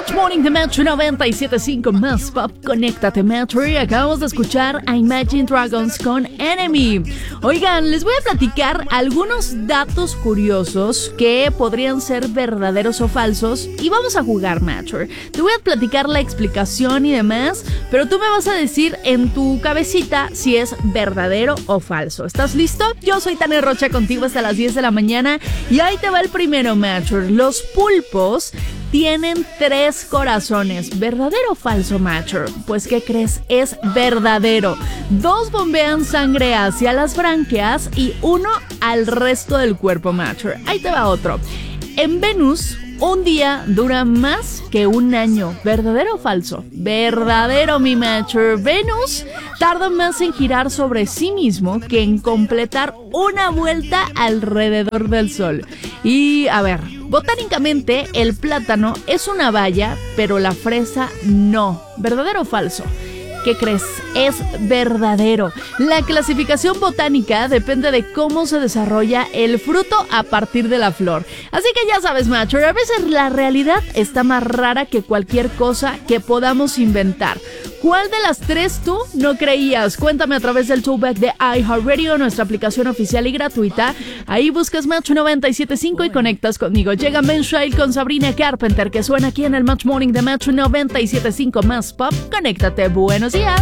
Match Morning de Metro 97.5 más pop. Conéctate, Metro. Y acabamos de escuchar a Imagine Dragons con Enemy. Oigan, les voy a platicar algunos datos curiosos que podrían ser verdaderos o falsos. Y vamos a jugar, Metro. Te voy a platicar la explicación y demás, pero tú me vas a decir en tu cabecita si es verdadero o falso. ¿Estás listo? Yo soy Tania Rocha, contigo hasta las 10 de la mañana. Y ahí te va el primero, Metro. Los pulpos tienen 3 corazones. ¿Verdadero o falso, Matcher? Pues, ¿qué crees? Es verdadero. 2 bombean sangre hacia las branquias y 1 al resto del cuerpo, Matcher. Ahí te va otro. En Venus, un día dura más que un año. ¿Verdadero o falso? Verdadero, mi Matcher. Venus tarda más en girar sobre sí mismo que en completar una vuelta alrededor del Sol. Y, a ver, botánicamente el plátano es una baya, pero la fresa no. ¿Verdadero o falso? ¿Qué crees? Es verdadero. La clasificación botánica depende de cómo se desarrolla el fruto a partir de la flor. Así que ya sabes, macho, a veces la realidad está más rara que cualquier cosa que podamos inventar. ¿Cuál de las 3 tú no creías? Cuéntame a través del Throwback de iHeartRadio, nuestra aplicación oficial y gratuita. Ahí buscas Match 97.5 y conectas conmigo. Llega Ben Child con Sabrina Carpenter, que suena aquí en el Match Morning de Match 97.5 más pop. Conéctate. Buenos días.